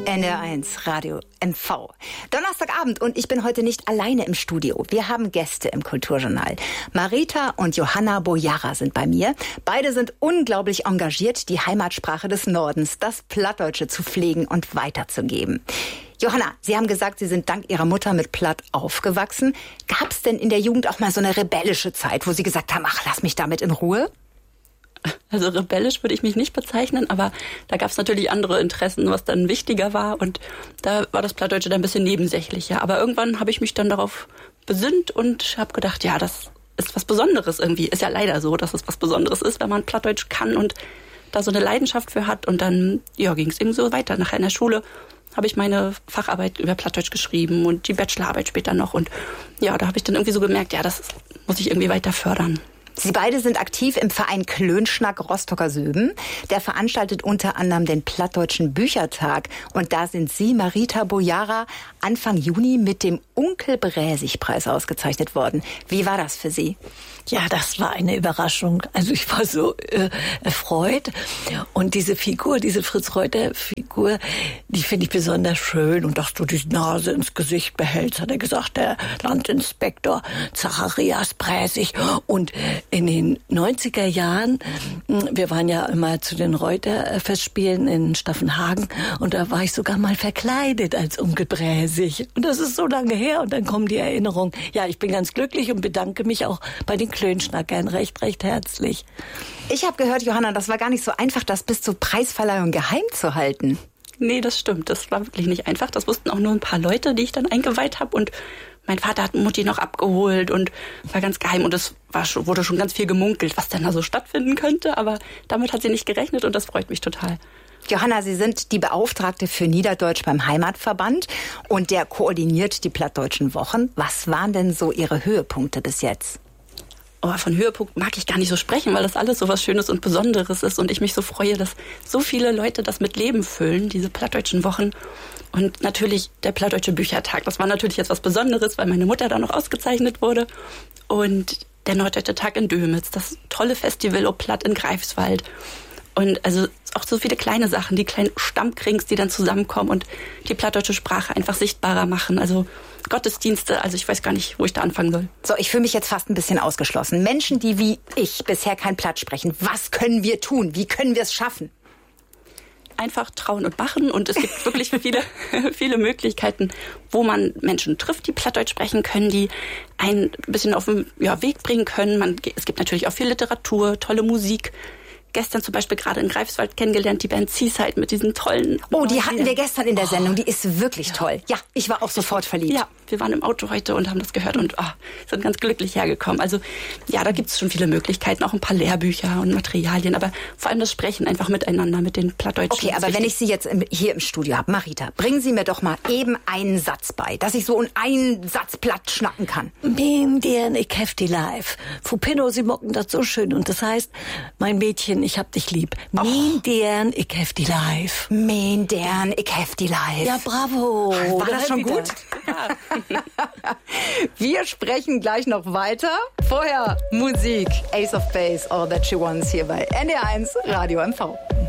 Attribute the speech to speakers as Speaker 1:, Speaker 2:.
Speaker 1: NDR1 Radio MV. Donnerstagabend und ich bin heute nicht alleine im Studio. Wir haben Gäste im Kulturjournal. Marita und Johanna Boyara sind bei mir. Beide sind unglaublich engagiert, die Heimatsprache des Nordens, das Plattdeutsche zu pflegen und weiterzugeben. Johanna, Sie haben gesagt, Sie sind dank Ihrer Mutter mit Platt aufgewachsen. Gab es denn in der Jugend auch mal so eine rebellische Zeit, wo Sie gesagt haben, ach, lass mich damit in Ruhe?
Speaker 2: Also rebellisch würde ich mich nicht bezeichnen, aber da gab es natürlich andere Interessen, was dann wichtiger war. Und da war das Plattdeutsche dann ein bisschen nebensächlicher. Aber irgendwann habe ich mich dann darauf besinnt und habe gedacht, ja, das ist was Besonderes irgendwie. Ist ja leider so, dass es was Besonderes ist, wenn man Plattdeutsch kann und da so eine Leidenschaft für hat. Und dann ging es eben so weiter. Nachher in der Schule habe ich meine Facharbeit über Plattdeutsch geschrieben und die Bachelorarbeit später noch. Und ja, da habe ich dann irgendwie so gemerkt, ja, das muss ich irgendwie weiter fördern.
Speaker 1: Sie beide sind aktiv im Verein Klönschnack Rostocker Söben. Der veranstaltet unter anderem den Plattdeutschen Büchertag. Und da sind Sie, Marita Boyara, Anfang Juni mit dem Onkel-Bräsig-Preis ausgezeichnet worden. Wie war das für Sie?
Speaker 3: Ja, das war eine Überraschung. Also ich war so erfreut. Und diese Figur, diese Fritz-Reuter-Figur, die finde ich besonders schön. Und dass du die Nase ins Gesicht behältst, hat er gesagt, der Landinspektor Zacharias Bräsig. Und in den 90er Jahren, wir waren ja immer zu den Reuter-Festspielen in Staffenhagen und da war ich sogar mal verkleidet als Onkel Bräsig. Und das ist so lange her und dann kommen die Erinnerungen. Ja, ich bin ganz glücklich und bedanke mich auch bei den Klönschnackern recht herzlich.
Speaker 1: Ich habe gehört, Johanna, das war gar nicht so einfach, das bis zur Preisverleihung geheim zu halten.
Speaker 2: Nee, das stimmt. Das war wirklich nicht einfach. Das wussten auch nur ein paar Leute, die ich dann eingeweiht habe. Und mein Vater hat Mutti noch abgeholt und war ganz geheim. Und es wurde schon ganz viel gemunkelt, was denn da so stattfinden könnte. Aber damit hat sie nicht gerechnet und das freut mich total.
Speaker 1: Johanna, Sie sind die Beauftragte für Niederdeutsch beim Heimatverband und der koordiniert die Plattdeutschen Wochen. Was waren denn so Ihre Höhepunkte bis jetzt?
Speaker 2: Oh, von Höhepunkt mag ich gar nicht so sprechen, weil das alles so was Schönes und Besonderes ist und ich mich so freue, dass so viele Leute das mit Leben füllen, diese Plattdeutschen Wochen. Und natürlich der Plattdeutsche Büchertag. Das war natürlich jetzt was Besonderes, weil meine Mutter da noch ausgezeichnet wurde. Und der Norddeutsche Tag in Dömitz, das tolle Festival O Platt in Greifswald. Und also auch so viele kleine Sachen, die kleinen Stammkrings, die dann zusammenkommen und die plattdeutsche Sprache einfach sichtbarer machen. Also Gottesdienste, also ich weiß gar nicht, wo ich da anfangen soll.
Speaker 1: So, ich fühle mich jetzt fast ein bisschen ausgeschlossen. Menschen, die wie ich bisher kein Platt sprechen, was können wir tun? Wie können wir es schaffen?
Speaker 2: Einfach trauen und machen und es gibt wirklich viele Möglichkeiten, wo man Menschen trifft, die Plattdeutsch sprechen können, die ein bisschen auf den Weg bringen können. Es gibt natürlich auch viel Literatur, tolle Musik. Gestern zum Beispiel gerade in Greifswald kennengelernt, die Band Seaside mit diesen tollen...
Speaker 1: Oh, die hatten wir gestern in der Sendung, die ist wirklich toll. Ja, ich war auch sofort verliebt.
Speaker 2: Ja, wir waren im Auto heute und haben das gehört und sind ganz glücklich hergekommen. Also ja, da gibt es schon viele Möglichkeiten, auch ein paar Lehrbücher und Materialien, aber vor allem das Sprechen einfach miteinander, mit den Plattdeutschen.
Speaker 1: Okay, aber wenn ich Sie jetzt hier im Studio habe, Marita, bringen Sie mir doch mal eben einen Satz bei, dass ich so einen Satz platt schnacken kann.
Speaker 3: Mein Dern, ich hef die live. Fupino, Sie mocken das so schön und das heißt, mein Mädchen, ich hab dich lieb. Mein Dern, ich hef die live.
Speaker 1: Mein Dern, ich hef die live.
Speaker 3: Ja, bravo.
Speaker 1: War das schon gut?
Speaker 2: Ja.
Speaker 1: Wir sprechen gleich noch weiter. Vorher Musik. Ace of Base, All That She Wants hier bei NDR1 Radio MV.